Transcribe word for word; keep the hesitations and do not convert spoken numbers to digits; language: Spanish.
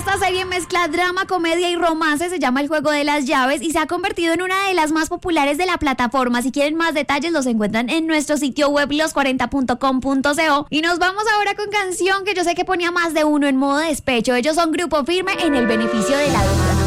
Esta serie mezcla drama, comedia y romance, se llama El Juego de las Llaves y se ha convertido en una de las más populares de la plataforma. Si quieren más detalles los encuentran en nuestro sitio web los cuarenta punto com punto co. Y nos vamos ahora con canción que yo sé que ponía más de uno en modo despecho. Ellos son Grupo Firme en El Beneficio de la Duda.